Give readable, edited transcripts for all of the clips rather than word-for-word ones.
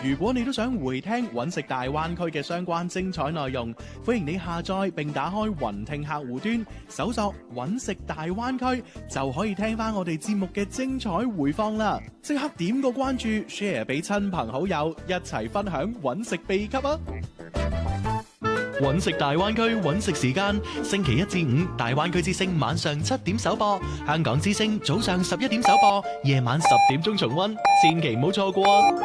如果你都想回聽揾食大灣區嘅相關精彩內容，歡迎你下載並打開雲聽客戶端，搜索揾食大灣區，就可以聽翻我哋節目嘅精彩回放啦！即刻點個關注 ，share 俾親朋好友，一齊分享揾食秘笈啊！揾食大灣區揾食時間，星期一至五大灣區之聲晚上7點首播，香港之聲早上11點首播，夜晚10點鐘重溫，千祈唔好錯過啊！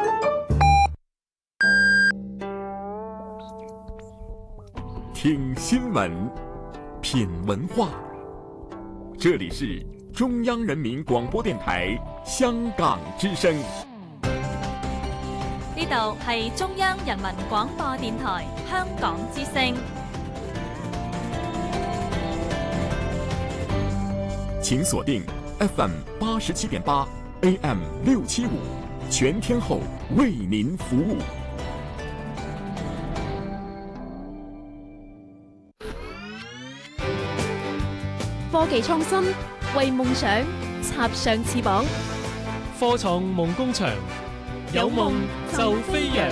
聽新聞，品文化，這裡是中央人民廣播電台香港之聲。 呢度係中央人民廣播電台香港之聲。 請鎖定 FM 87.8 AM 675，全天候為您服務。 科技創新，為夢想插上翅膀。 科創夢工場，有夢就飛揚。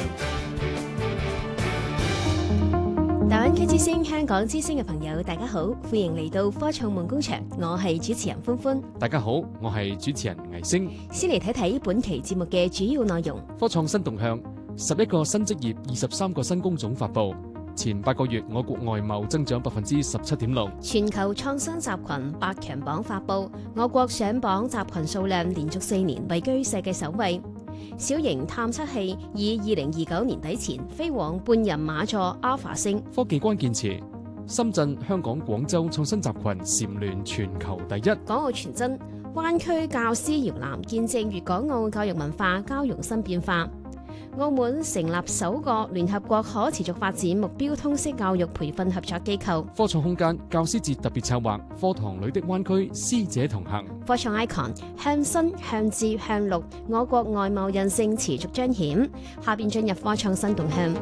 大灣區之聲、香港之聲嘅朋友，大家好，歡迎嚟到科創夢工場，我係主持人歡歡。 大家好，我係主持人魏星。 先嚟睇睇本期節目嘅主要內容。 科創新動向，11個新職業，23個新工種發佈。前8個月，我國外貿增長17.6%。 全球創新集群百強榜發佈，我國上榜集群數量連續4年位居世界首位。小型探測器以2029年底前飛往半人馬座 Alpha 星。 科技關鍵詞：深圳、香港、廣州創新集群蟬聯全球第一。 港澳傳真，灣區教師搖籃見證粵港澳教育文化交融新變化。澳門成立首個聯合國可持續發展目標通識教育培訓合作機構。 科創空間教師節特別策劃，課堂裏的灣區師姐同行。 科創 icon 向新向智向綠，我國外貿韌性持續彰顯。下邊進入科創新動向，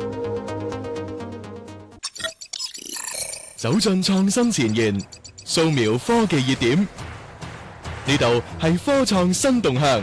走進創新前沿，掃描科技熱點，呢度係科創新動向。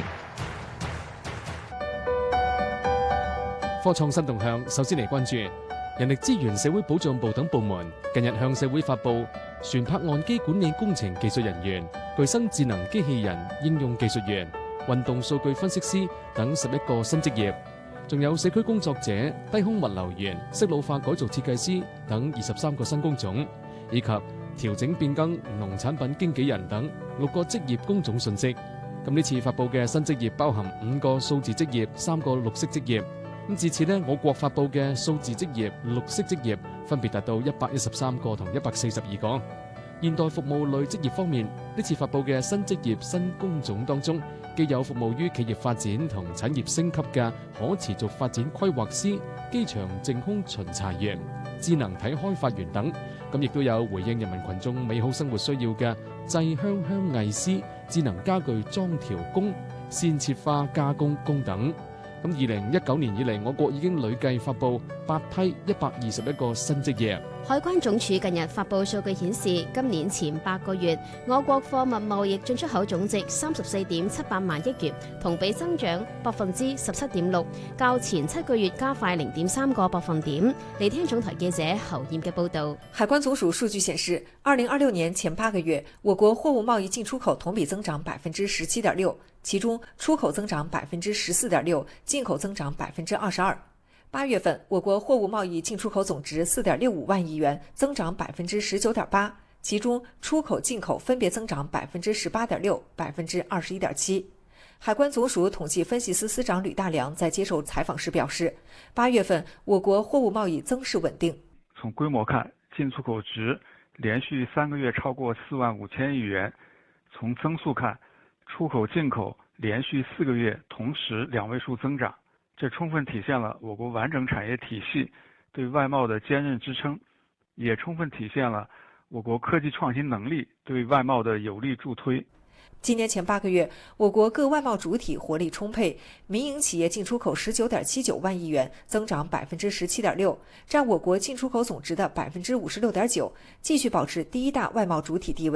科創新動向，首先嚟關注人力資源社會保障部等部門近日向社會發布船舶岸基管理工程技術人員、具身智能機器人應用技術員、運動數據分析師等11個新職業，仲有社區工作者、低空物流員、適老化改造設計師等23個新工種，以及調整變更農產品經紀人等6個職業工種信息。咁呢次發布嘅新職業包含5個數字職業、3個綠色職業。咁至此呢，我國發布嘅數字職業、綠色職業分別達到113個同142個。現代服務類職業方面，呢次發布嘅新職業新工種當中，既有服務於企業發展同產業升級嘅可持續發展規劃師、機場淨空巡查員、智能體開發員等，咁亦都有回應人民群眾美好生活需要嘅製香香藝師、智能家具裝調工、線切花加工工等。咁2019年以嚟，我國已經累計發布8批121個新職業。 海關總署近日發布數據顯示，今年前8個月，我國貨物貿易進出口總值34.78萬億元，同比增長17.6%，較前7個月加快0.3個百分點。嚟聽總台記者侯艷嘅報導。 海關總署數據顯示，2026年前8個月，我國貨物貿易進出口同比增長17.6%，其中出口增長14.6%，進口增長22%。8月份，我國貨物貿易進出口總值4.65萬億元，增長19.8%，其中出口、進口分別增長18.6%、21.7%。海關總署統計分析司司長呂大良在接受採訪時表示，8月份我國貨物貿易增勢穩定。 從規模看，進出口值連續3個月超過4萬5千億元；從增速看，出口、進口連續4個月同時2位數增長。這充分體現了我國完整產業體系對外貿的堅韌支撐，也充分體現了我國科技創新能力對外貿的有力助推。 今年前8個月，我國各外貿主體活力充沛，民營企業進出口19.79萬億元，增長17.6%，佔我國進出口總值的56.9%，繼續保持第一大外貿主體地位。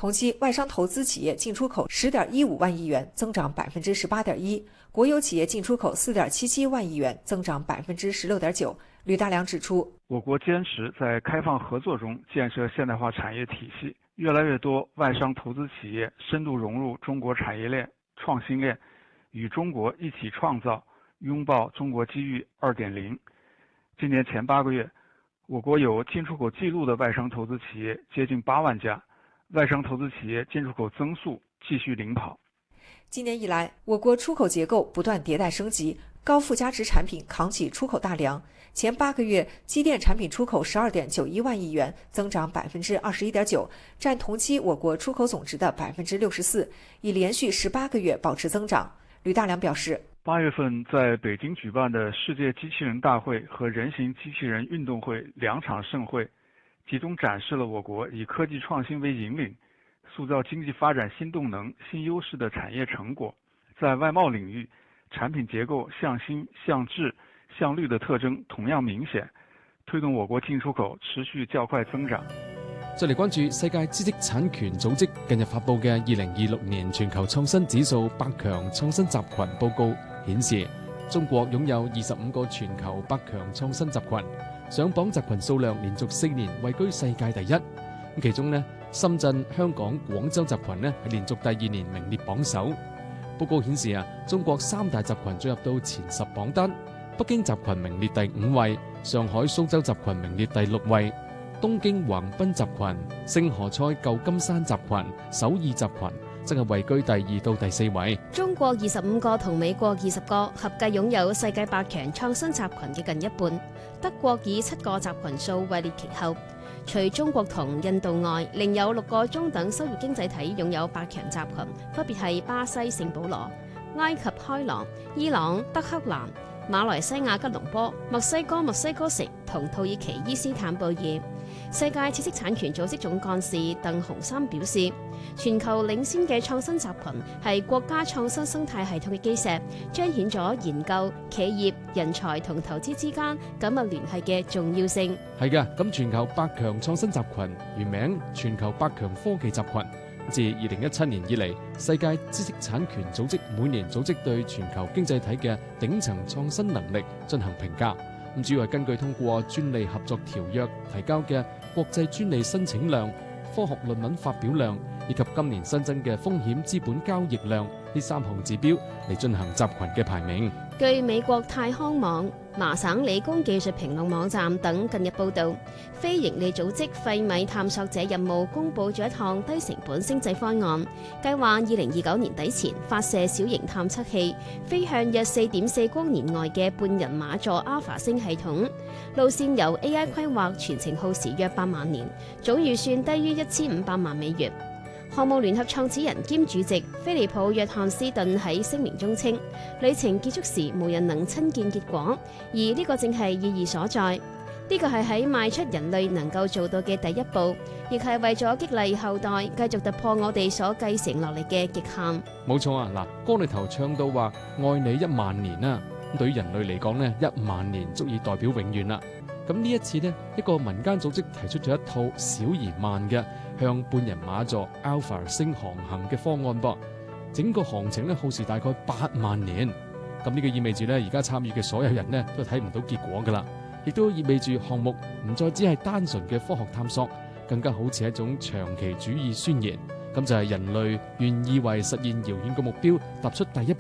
同期外商投资企业进出口10.15万亿元，增长18.1%，国有企业进出口4.77万亿元，增长16.9%。吕大良指出， 我国坚持在开放合作中建设现代化产业体系，越来越多外商投资企业深度融入中国产业链、创新链，与中国一起创造，拥抱中国机遇 2.0。今年前8个月，我国有进出口记录的外商投资企业接近8万家，外商投资企业进出口增速继续领跑。 今年以来，我国出口结构不断迭代升级，高附加值产品扛起出口大梁。前8个月，机电产品出口12.91万亿元，增长21.9%，占同期我国出口总值的64%，已连续18个月保持增长。吕大良表示 ，8月份在北京举办的世界机器人大会和人形机器人运动会2场盛会，集中展示了我国以科技创新为引领，塑造经济发展新动能、新优势的产业成果。在外贸领域，产品结构向新、向质、向绿的特征同样明显，推动我国进出口持續較快增長。 再嚟關注世界知識產權組織近日發布嘅2026年全球創新指數百強創新集群報告顯示，中國擁有25個全球百強創新集群，上榜集群數量連續4年位居世界第一。其中呢，深圳、香港、廣州集群呢係連續第2年名列榜首。報告顯示中國3大集群進入到前10榜單，北京集群名列第5位，上海、蘇州集群名列第6位，東京橫濱集群、星河賽舊金山集群、首爾集群則係位居第2到第4位。 中國25個同美國20個合計擁有世界百強創新集群嘅近一半，德國以7個集群數位列其後。除中國同印度外，另有6個中等收入經濟體擁有百強集群，分別係巴西聖保羅、埃及開羅、伊朗德黑蘭、馬來西亞吉隆坡、墨西哥城同土耳其伊斯坦布爾。世界知識產權組織總幹事鄧洪三表示，全球領先嘅創新集群係國家創新生態系統嘅基石，彰顯咗研究、企業、人才同投資之間緊密聯繫嘅重要性。 係嘅，咁全球百強創新集群原名全球百強科技集群。自2017年以嚟，世界知識產權組織每年組織對全球經濟體嘅頂層創新能力進行評價。咁主要係根據通過專利合作條約提交嘅國際專利申請量、科學論文發表量以及今年新增嘅風險資本交易量呢3項指標嚟進行集群嘅排名。 據美國太康網、麻省理工技術評論網站等近日報導，非營利組織費米探索者任務公佈咗一項低成本星際方案，計劃2029年底前發射小型探測器，飛向約4.4光年外嘅半人馬座 Alpha 星系統，路線由 AI 規劃，全程耗時約8萬年，總預算低於1500萬美元。項目聯合創始人兼主席菲利普·約翰斯頓喺聲明中稱，旅程結束時無人能親見結果，而呢個正係意義所在。呢個係喺邁出人類能夠做到嘅第一步，亦係為咗激勵後代繼續突破我哋所繼承落嚟嘅極限。 冇錯啊！嗱，歌裏頭唱到話愛你1萬年啦，咁對於人類嚟講呢，1萬年足以代表永遠啦。咁呢一次呢，一個民間組織提出咗一套小而慢嘅向半人馬座 Alpha 星航行嘅方案噃，整個航程呢耗時大概8萬年。咁呢個意味住呢，而家參與嘅所有人呢都睇唔到結果噶啦，亦都意味住項目唔再只係單純嘅科學探索，更加好似一種長期主義宣言。咁就係人類願意為實現遙遠嘅目標踏出第一步。